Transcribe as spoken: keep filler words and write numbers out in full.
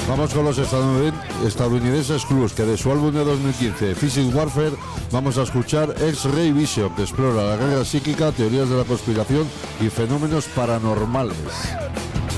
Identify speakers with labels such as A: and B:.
A: Vamos con los estadounidenses Clues, que de su álbum de dos mil quince, Physics Warfare, vamos a escuchar X-Ray Vision, que explora la guerra psíquica, teorías de la conspiración y fenómenos paranormales.